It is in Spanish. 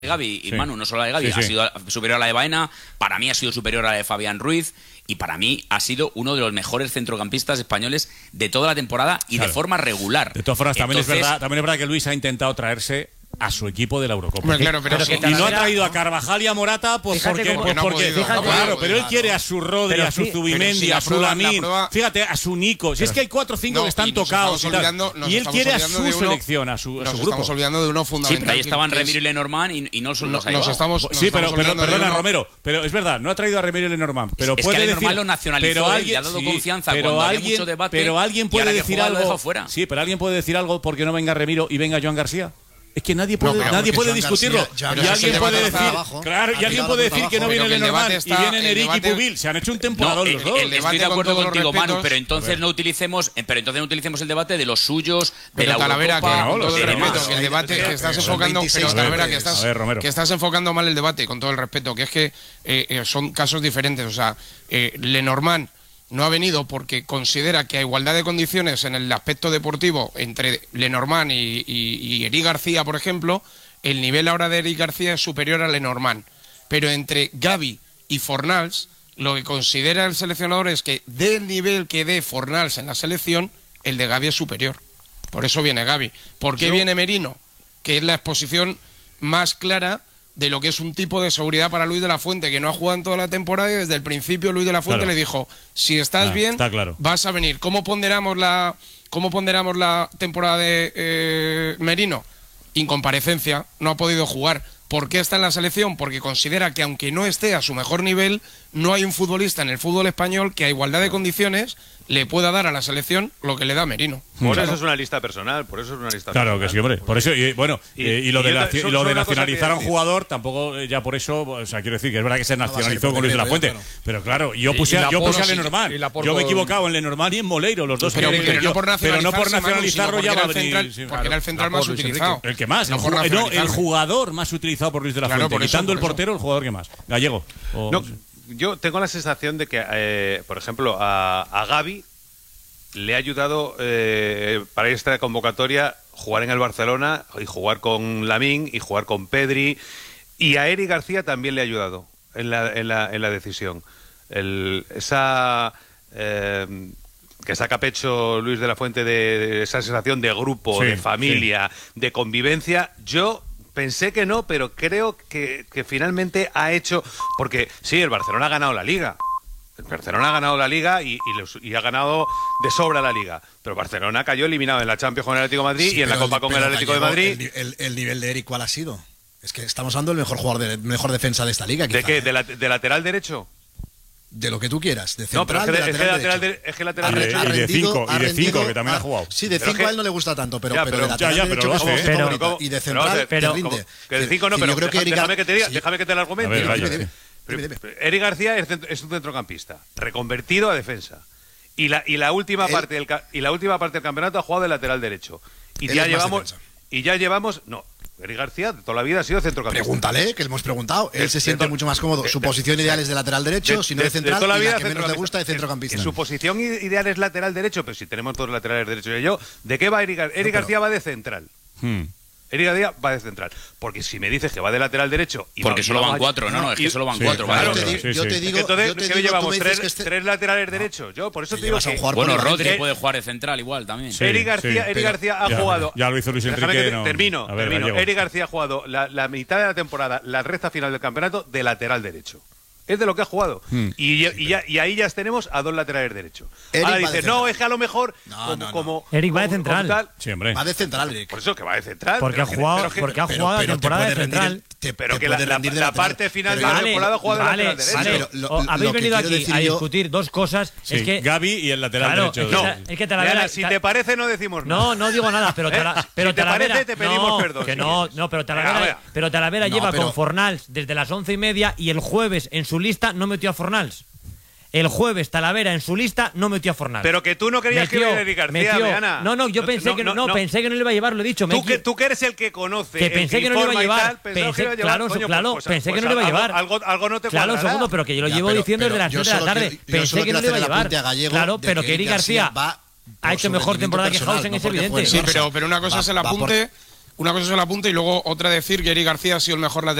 Gavi y Manu, no solo la de Gavi, ha sido superior a la de Baena, para mí ha sido superior a la de Fabián Ruiz y para mí ha sido uno de los mejores centrocampistas españoles de toda la temporada y de forma regular. De todas formas, también es verdad que Luis ha intentado traerse a su equipo de la Eurocopa. Bueno, claro, pero y no ha traído a Carvajal y a Morata porque claro, pero él quiere a su Rodri, a su Zubimendi, a su Lamine, fíjate, a su Nico. Si es que hay 4 o 5 que están tocados y él quiere a su selección, a su grupo. Estamos olvidando de uno fundamental. Sí, pero ahí estaban Remiro y Lenormand y no solo Sí, pero perdona, Romero, pero es verdad, no ha traído a Remiro y Lenormand, pero es puede que decir, lo nacionalizó y le ha dado confianza cuando había mucho debate. Pero alguien puede decir algo. Sí, pero alguien puede decir algo porque no venga Remiro y venga Joan García. Es que nadie puede discutirlo. Y alguien puede decir, y alguien puede decir que no viene Lenormand y vienen Eric y Pubil. Se han hecho un temporador los dos. Estoy de acuerdo contigo, Manu, pero entonces no utilicemos el debate de los suyos, de la Eurocopa. Que el debate que estás enfocando, que estás enfocando mal el debate, con todo el respeto, que es que son casos diferentes. O sea, Lenormand no ha venido porque considera que a igualdad de condiciones en el aspecto deportivo entre Lenormand y Eric García, por ejemplo, el nivel ahora de Eric García es superior a Lenormand. Pero entre Gavi y Fornals, lo que considera el seleccionador es que del nivel que dé Fornals en la selección, el de Gavi es superior. Por eso viene Gavi. ¿Por qué viene Merino? Que es la exposición más clara de lo que es un tipo de seguridad para Luis de la Fuente, que no ha jugado en toda la temporada y desde el principio Luis de la Fuente le dijo, si estás bien, vas a venir. ¿Cómo ponderamos la temporada de Merino? Incomparecencia, no ha podido jugar. ¿Por qué está en la selección? Porque considera que aunque no esté a su mejor nivel, no hay un futbolista en el fútbol español que a igualdad de condiciones le pueda dar a la selección lo que le da Merino. Por eso es una lista personal, Claro que sí, hombre. Por eso, y lo de nacionalizar a un jugador, tampoco ya por eso, o sea, quiero decir que es verdad que se nacionalizó con Luis de la Fuente, pero claro, yo puse a Lenormand. Yo me he equivocado en Lenormand y en Moleiro, los dos. Pero no por nacionalizarlo ya va a venir. Porque era el central más utilizado. El que más, el jugador más utilizado por Luis de la Fuente, quitando el portero, el jugador que más. Gallego. Yo tengo la sensación de que, por ejemplo, a Gavi le ha ayudado para esta convocatoria jugar en el Barcelona y jugar con Lamine y jugar con Pedri, y a Eric García también le ha ayudado en la decisión. Que saca pecho Luis de la Fuente de esa sensación de grupo, de familia, de convivencia. Yo pensé que no, pero creo que finalmente ha hecho... Porque sí, el Barcelona ha ganado la Liga. El Barcelona ha ganado la Liga y ha ganado de sobra la Liga. Pero Barcelona cayó eliminado en la Champions con el Atlético de Madrid y en la Copa con el Atlético de Madrid. El nivel de Eric, ¿cuál ha sido? Es que estamos hablando del mejor jugador, mejor defensa de esta Liga. ¿De qué? ¿De lateral derecho? De lo que tú quieras, de central, no, pero es que lateral derecho. Y de 5, que también ha jugado. Sí, de 5 a él no le gusta tanto, pero de lateral derecho lo hace. Y de central te rinde. Que de 5 no, pero déjame que te lo argumente. Eric García es un centrocampista reconvertido a defensa. Y la última parte del campeonato ha jugado de lateral derecho. Y ya llevamos Eric García de toda la vida ha sido centrocampista. Pregúntale, que le hemos preguntado. Él se siente mucho más cómodo. Su posición ideal es de lateral derecho, si no de central, y la que menos le gusta de centrocampista. Su posición ideal es lateral derecho, pero si tenemos dos laterales derechos y yo, ¿de qué va Eric García? Eric García va de central. Eric García va de central. Porque si me dices que va de lateral derecho... Porque solo van 4, es que solo van 4. Yo te digo... Entonces, ¿qué llevamos? ¿Tres laterales derechos? Yo, por eso te digo que... Bueno, Rodri puede jugar de central igual también. Eric García ha jugado... Ya lo hizo Luis Enrique. Termino. Eric García ha jugado la mitad de la temporada, la recta final del campeonato, de lateral derecho. Es de lo que ha jugado. Y ahí ya tenemos a dos laterales derechos. Ahora dices, no, es que a lo mejor como Eric va de central. Sí, hombre. Va de central, Eric. Por eso que va de central. Porque ha jugado la temporada de central. Pero que la parte final de la temporada ha jugado de lateral derecho. Habéis venido aquí a discutir dos cosas. Es que Gavi y el lateral derecho. Es que Talavera... Si te parece, no decimos nada. No digo nada, pero si te parece, te pedimos perdón. Que no, pero Talavera lleva con Fornals desde las 11:30 y el jueves en su lista no metió a Fornals. El jueves Talavera en su lista no metió a Fornals. Pero que tú no querías que viniera Eric García, Meana. No, yo pensé que no le iba a llevar, lo he dicho. Tú que eres el que conoce, que pensé que no le iba a llevar. Claro, pensé que no le iba a llevar. Algo no te Claro, segundo, pero que yo lo llevo diciendo desde las 7 de la tarde. Pensé que no le iba a llevar. Claro, pero que Eric García ha hecho mejor temporada que Hausen, es evidente. Sí, pero una cosa es el apunte. una cosa es el apunte y luego otra decir que Eric García ha sido el mejor lateral